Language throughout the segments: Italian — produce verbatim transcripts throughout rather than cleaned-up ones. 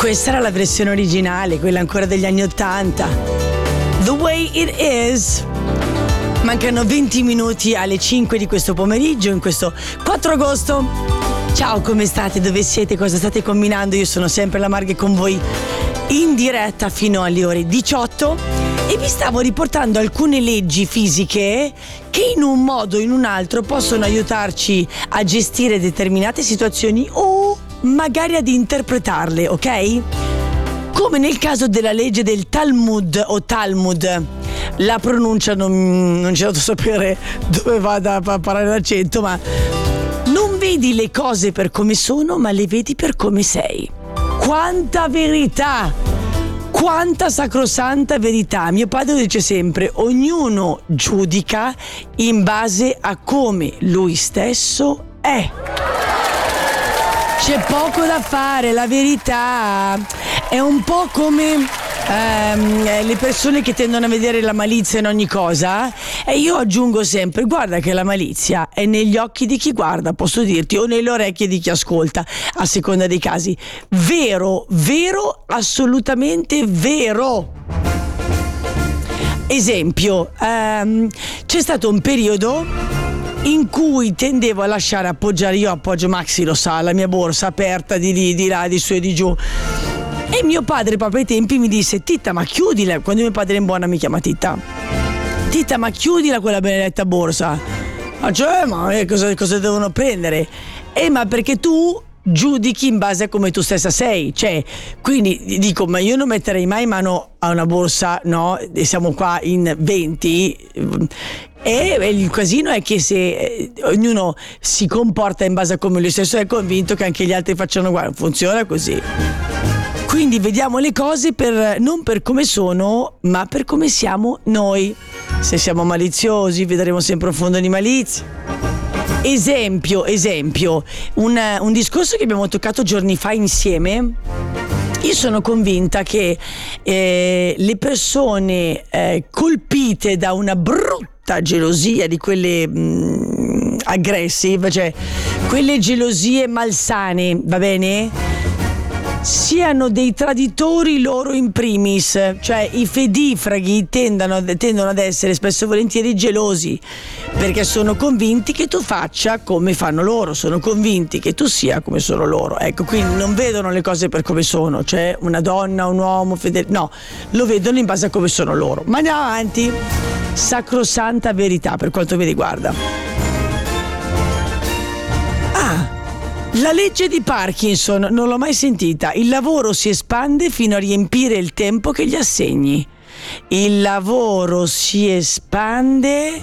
Questa era la versione originale, quella ancora degli anni ottanta. The Way It Is. Mancano venti minuti alle cinque di questo pomeriggio, in questo quattro agosto. Ciao, come state? Dove siete? Cosa state combinando? Io sono sempre la Marghe con voi in diretta fino alle ore diciotto e vi stavo riportando alcune leggi fisiche che in un modo o in un altro possono aiutarci a gestire determinate situazioni o magari ad interpretarle, ok? Come nel caso della legge del Talmud o Talmud. La pronuncia non, non c'è da sapere dove vada a parlare l'accento, ma non vedi le cose per come sono, ma le vedi per come sei. Quanta verità! Quanta sacrosanta verità! Mio padre dice sempre: ognuno giudica in base a come lui stesso è. C'è poco da fare, la verità è un po' come ehm, le persone che tendono a vedere la malizia in ogni cosa, e io aggiungo sempre: guarda che la malizia è negli occhi di chi guarda, posso dirti, o nelle orecchie di chi ascolta, a seconda dei casi. Vero, vero, assolutamente vero. Esempio, ehm, c'è stato un periodo in cui tendevo a lasciare appoggiare, io appoggio Maxi, lo sa, la mia borsa aperta di lì, di là, di su e di giù. E mio padre proprio ai tempi mi disse: Titta, ma chiudila. Quando mio padre in buona mi chiama Titta. Titta, ma chiudila quella benedetta borsa. Ma cioè, ma eh, cosa, cosa devono prendere? Eh, ma perché tu giudichi in base a come tu stessa sei, cioè, quindi dico, ma io non metterei mai mano a una borsa, no? E siamo qua in venti. E il casino è che se eh, ognuno si comporta in base a come lui stesso è convinto, che anche gli altri facciano uguale. Funziona così. Quindi vediamo le cose per, non per come sono, ma per come siamo noi. Se siamo maliziosi, vedremo sempre un fondo di malizia. Esempio, esempio, un, un discorso che abbiamo toccato giorni fa insieme. Io sono convinta che eh, le persone eh, colpite da una brutta gelosia, di quelle mh, aggressive, cioè quelle gelosie malsane, va bene? Siano dei traditori loro in primis, cioè i fedifraghi tendono, tendono ad essere spesso e volentieri gelosi, perché sono convinti che tu faccia come fanno loro, sono convinti che tu sia come sono loro. Ecco, quindi non vedono le cose per come sono, cioè una donna, un uomo fedele, no, lo vedono in base a come sono loro. Ma andiamo avanti. Sacrosanta verità per quanto mi riguarda. Ah, la legge di Parkinson, non l'ho mai sentita. Il lavoro si espande fino a riempire il tempo che gli assegni. Il lavoro si espande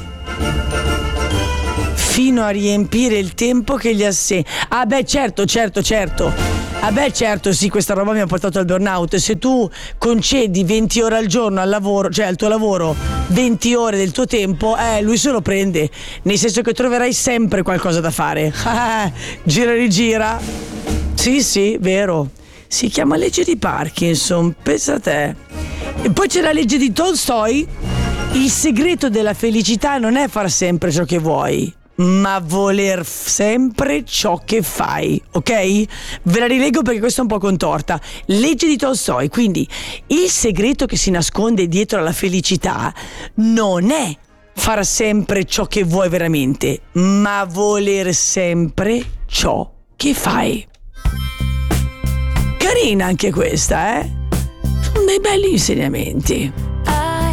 fino a riempire il tempo che gli assegni. Ah beh, certo, certo, certo. Ah beh, certo, sì, questa roba mi ha portato al burnout. Se tu concedi venti ore al giorno al lavoro, cioè al tuo lavoro, venti ore del tuo tempo, eh, lui se lo prende. Nel senso che troverai sempre qualcosa da fare. Gira e rigira. Sì, sì, vero. Si chiama legge di Parkinson, pensa a te. E poi c'è la legge di Tolstoi. Il segreto della felicità non è far sempre ciò che vuoi, ma voler sempre ciò che fai, ok? Ve la rilego perché questa è un po' contorta. Legge di Tolstoi, quindi il segreto che si nasconde dietro alla felicità non è far sempre ciò che vuoi veramente, ma voler sempre ciò che fai. Carina anche questa, eh? Sono dei belli insegnamenti.